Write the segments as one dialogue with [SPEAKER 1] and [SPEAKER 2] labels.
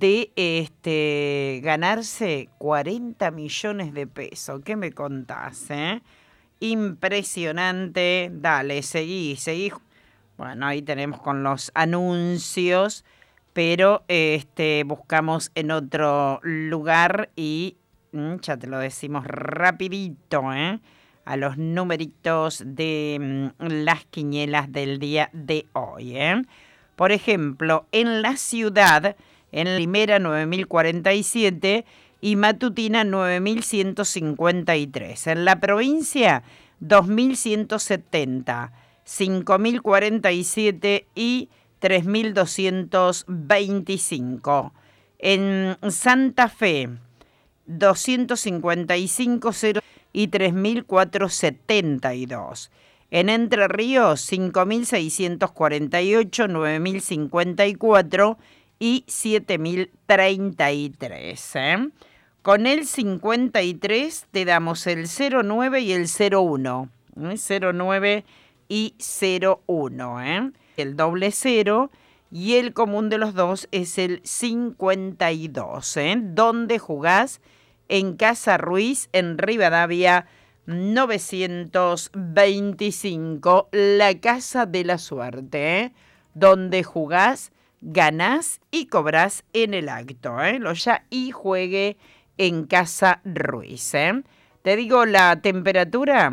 [SPEAKER 1] de ganarse 40 millones de pesos. ¿Qué me contás, Impresionante. Dale, seguí. Bueno, ahí tenemos con los anuncios, pero buscamos en otro lugar y ya te lo decimos rapidito, a los numeritos de las quinielas del día de hoy, Por ejemplo, en la ciudad, en la primera 9.047 y matutina 9.153. En la provincia 2.170, 5.047 y 3.225. En Santa Fe 255 y 3.472. En Entre Ríos, 5.648, 9.054 y 7.033. Con el 53 te damos el 09 y el 01. 09 y 01. El doble 0 y el común de los dos es el 52. ¿Dónde jugás? En Casa Ruiz, en Rivadavia 925, la Casa de la Suerte, donde jugás, ganás y cobrás en el acto, lo ya y juegue en Casa Ruiz. Te digo la temperatura,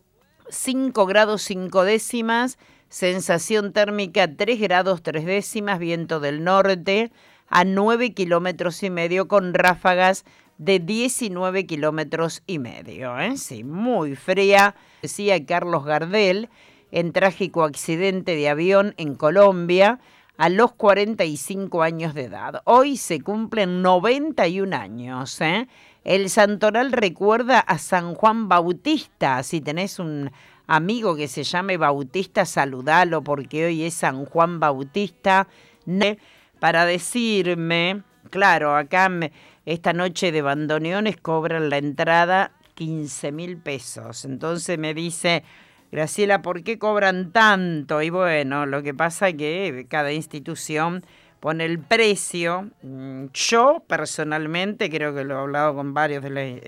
[SPEAKER 1] 5 grados 5 décimas, sensación térmica 3 grados 3 décimas, viento del norte a 9 kilómetros y medio con ráfagas de 19 kilómetros y medio. Sí, muy fría, decía Carlos Gardel, en trágico accidente de avión en Colombia a los 45 años de edad. Hoy se cumplen 91 años. El santoral recuerda a San Juan Bautista. Si tenés un amigo que se llame Bautista, saludalo porque hoy es San Juan Bautista. Para decirme, claro, acá esta noche de bandoneones cobran la entrada 15.000 pesos. Entonces me dice, Graciela, ¿por qué cobran tanto? Y bueno, lo que pasa es que cada institución pone el precio. Yo personalmente creo que lo he hablado con varios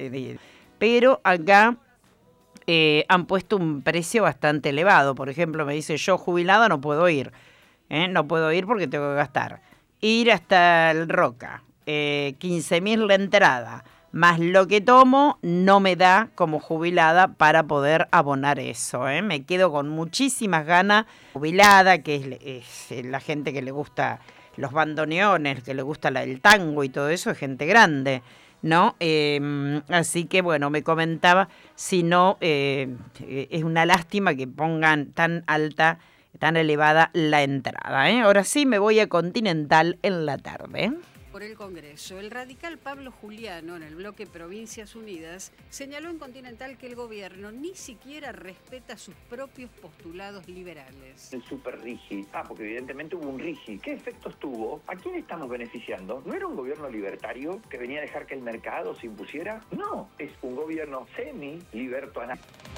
[SPEAKER 1] pero acá han puesto un precio bastante elevado. Por ejemplo, me dice, yo jubilada no puedo ir. No puedo ir porque tengo que gastar. Ir hasta el Roca, 15.000 la entrada, más lo que tomo, no me da como jubilada para poder abonar eso. Me quedo con muchísimas ganas. Jubilada, que es la gente que le gusta los bandoneones, que le gusta el tango y todo eso, es gente grande, ¿no? Así que, bueno, me comentaba, si no, es una lástima que pongan tan alta, tan elevada la entrada. Ahora sí me voy a Continental en la tarde.
[SPEAKER 2] Por el Congreso, el radical Pablo Juliano, en el bloque Provincias Unidas, señaló en Continental que el gobierno ni siquiera respeta sus propios postulados liberales.
[SPEAKER 3] El super RIGI. Porque evidentemente hubo un RIGI. ¿Qué efectos tuvo? ¿A quién estamos beneficiando? ¿No era un gobierno libertario que venía a dejar que el mercado se impusiera? No, es un gobierno semi-libertariano.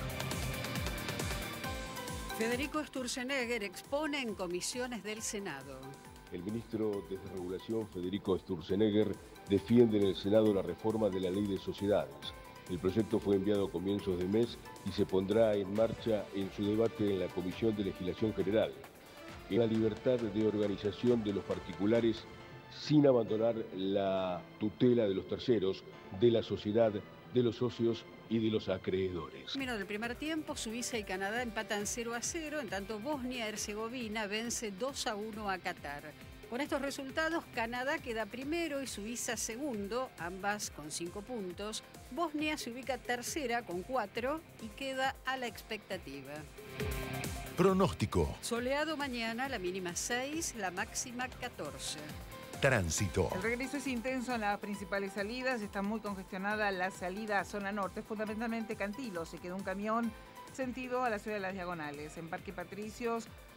[SPEAKER 2] Federico Sturzenegger expone en comisiones del Senado.
[SPEAKER 4] El ministro de Desregulación, Federico Sturzenegger, defiende en el Senado la reforma de la Ley de Sociedades. El proyecto fue enviado a comienzos de mes y se pondrá en marcha en su debate en la Comisión de Legislación General. En la libertad de organización de los particulares sin abandonar la tutela de los terceros, de la sociedad, de los socios y de los acreedores.
[SPEAKER 2] Término del primer tiempo, Suiza y Canadá empatan 0-0, en tanto Bosnia-Herzegovina vence 2-1 a Qatar. Con estos resultados, Canadá queda primero y Suiza segundo, ambas con 5 puntos. Bosnia se ubica tercera con 4 y queda a la expectativa.
[SPEAKER 5] Pronóstico.
[SPEAKER 2] Soleado mañana, la mínima 6, la máxima 14.
[SPEAKER 5] Tránsito.
[SPEAKER 6] El regreso es intenso en las principales salidas. Está muy congestionada la salida a zona norte, fundamentalmente Cantilo. Se quedó un camión sentido a la ciudad de Las Diagonales. En Parque Patricios